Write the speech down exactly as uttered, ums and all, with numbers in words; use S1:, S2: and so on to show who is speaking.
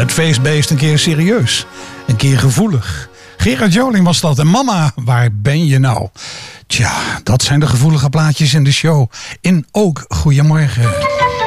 S1: Het feestbeest een keer serieus, een keer gevoelig. Gerard Joling was dat. En mama, waar ben je nou? Tja, dat zijn de gevoelige plaatjes in de show. In Ook Goedemorgen.